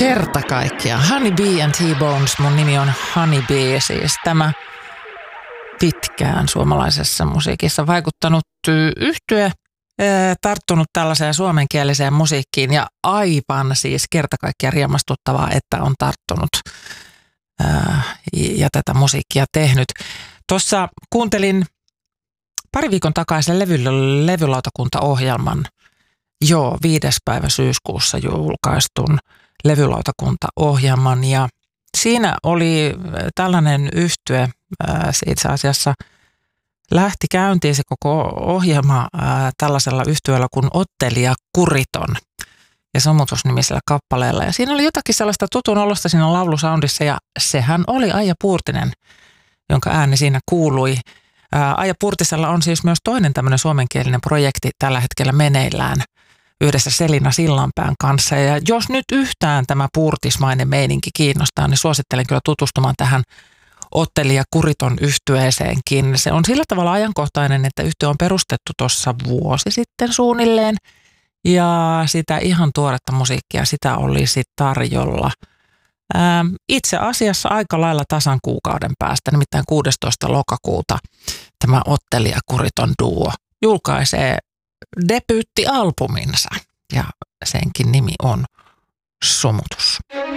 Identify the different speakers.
Speaker 1: Kerta kaikkiaan. Honey Bee and T-Bones. Mun nimi on Honey Bee, siis tämä pitkään suomalaisessa musiikissa vaikuttanut yhtye, tarttunut tällaiseen suomenkieliseen musiikkiin ja aivan siis kerta kaikkiaan riemastuttavaa, että on tarttunut ja tätä musiikkia tehnyt. Tuossa kuuntelin pari viikon takaisen levylautakuntaohjelman, 5. päivä syyskuussa julkaistun levylautakuntaohjelman ja siinä oli tällainen yhtye, se itse asiassa lähti käyntiin se koko ohjelma tällaisella yhtyeellä kuin Ottelija Kuriton ja Sumutusnimisellä kappaleella. Ja siinä oli jotakin sellaista tutun olosta siinä laulusoundissa ja sehän oli Aija Puurtinen, jonka ääni siinä kuului. Aija Puurtisella on siis myös toinen tämmöinen suomenkielinen projekti tällä hetkellä meneillään yhdessä Selina Sillanpään kanssa. Ja jos nyt yhtään tämä puurtismainen meininki kiinnostaa, niin suosittelen kyllä tutustumaan tähän Ottelija Kuriton yhtyeeseenkin. Se on sillä tavalla ajankohtainen, että yhtye on perustettu tuossa vuosi sitten suunnilleen. Ja sitä ihan tuoretta musiikkia, sitä olisi tarjolla. Itse asiassa aika lailla tasan kuukauden päästä, nimittäin 16. lokakuuta tämä Ottelija Kuriton duo julkaisee debyyttialbuminsa ja senkin nimi on Sumutus.